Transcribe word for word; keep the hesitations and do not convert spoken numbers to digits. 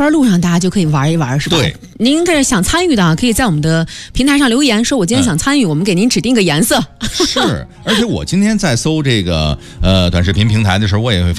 班路上大家就可以玩一玩，是吧？ 对， 您这想参与的可以在我们的平台上留言，说我今天想参与，嗯、我们给您指定个颜色。 是，而且我今天在搜这个呃短视频平台的时候，我也会